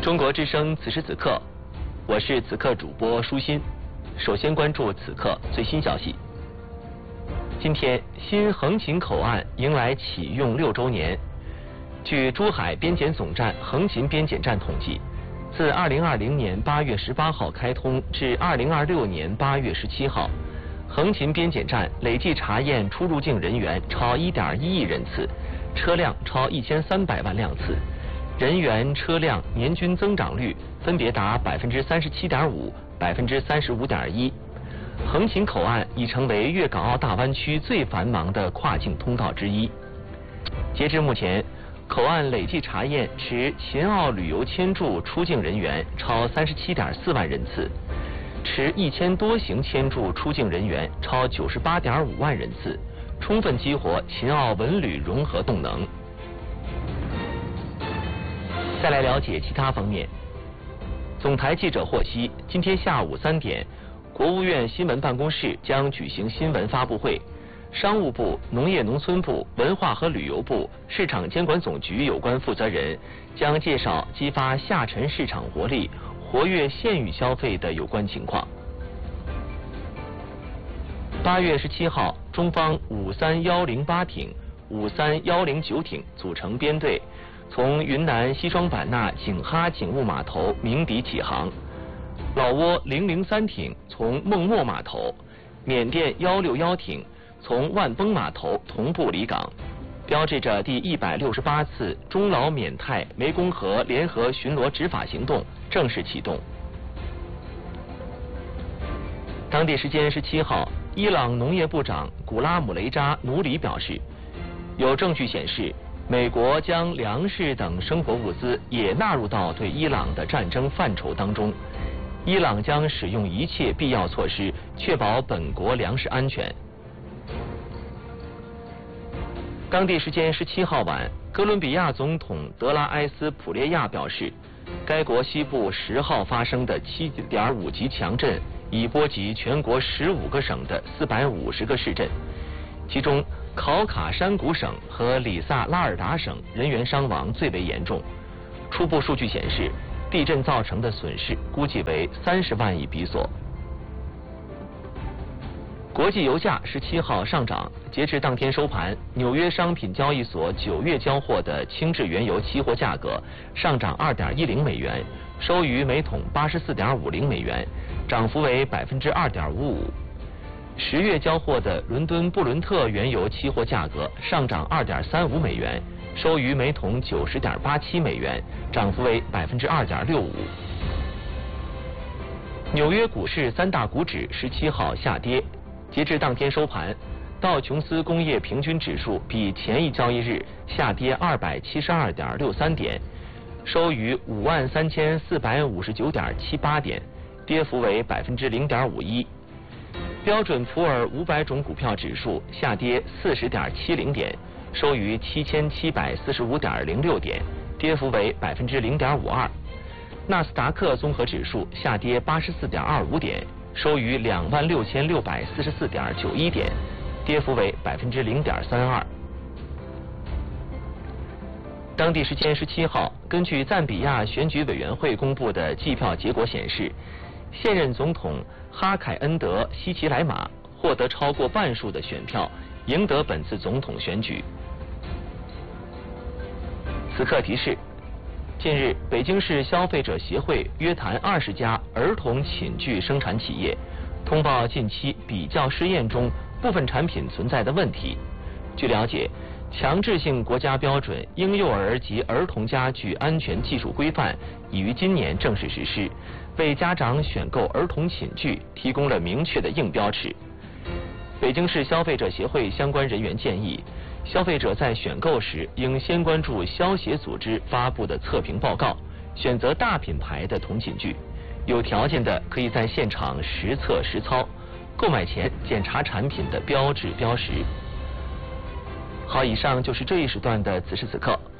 中国之声此时此刻，我是此刻主播舒心。首先关注此刻最新消息。今天，新横琴口岸迎来启用6周年。据珠海边检总站横琴边检站统计，自2020年8月18号开通至2026年8月17号，横琴边检站累计查验出入境人员超1.1亿人次，车辆超1300万辆次。人员、车辆年均增长率分别达37.5%、35.1%。横琴口岸已成为粤港澳大湾区最繁忙的跨境通道之一。截至目前，口岸累计查验持秦澳旅游签注出境人员超37.4万人次，持1000多行签注出境人员超98.5万人次，充分激活秦澳文旅融合动能。再来了解其他方面。总台记者获悉，今天下午3点，国务院新闻办公室将举行新闻发布会，商务部、农业农村部、文化和旅游部、市场监管总局有关负责人将介绍激发下沉市场活力、活跃县域消费的有关情况。8月17号，中方53108艇、53109艇组成编队，从云南西双版纳景哈警务码头鸣笛起航，老挝003艇从孟墨码头，缅甸161艇从万崩码头同步离港，标志着第168次中老缅泰湄公河联合巡逻执法行动正式启动。当地时间17号，伊朗农业部长古拉姆雷扎努里表示，有证据显示，美国将粮食等生活物资也纳入到对伊朗的战争范畴当中，伊朗将使用一切必要措施，确保本国粮食安全。当地时间17号晚，哥伦比亚总统德拉埃斯普列亚表示，该国西部10号发生的7.5级强震已波及全国15个省的450个市镇，其中考卡山谷省和里萨拉尔达省人员伤亡最为严重。初步数据显示，地震造成的损失估计为30万亿比索。国际油价17号上涨，截至当天收盘，纽约商品交易所9月交货的轻质原油期货价格上涨2.10美元，收于每桶84.50美元，涨幅为2.55%。10月交货的伦敦布伦特原油期货价格上涨2.35美元，收于每桶90.87美元，涨幅为2.65%。纽约股市3大股指17号下跌，截至当天收盘，道琼斯工业平均指数比前一交易日下跌272.63点，收于53459.78点，跌幅为0.51%。标准普尔500种股票指数下跌40.70点，收于7745.06点，跌幅为0.52%。纳斯达克综合指数下跌84.25点，收于26644.91点，跌幅为0.32%。当地时间17号，根据赞比亚选举委员会公布的计票结果显示，现任总统哈凯恩德·希奇莱马获得超过半数的选票，赢得本次总统选举。此刻提示：近日，北京市消费者协会约谈20家儿童寝具生产企业，通报近期比较试验中部分产品存在的问题。据了解，强制性国家标准婴幼儿及儿童家具安全技术规范已于今年正式实施，为家长选购儿童寝具提供了明确的硬标尺。北京市消费者协会相关人员建议，消费者在选购时应先关注消协组织发布的测评报告，选择大品牌的童寝具。有条件的可以在现场实测实操，购买前检查产品的标志标识。好，以上就是这一时段的此时此刻。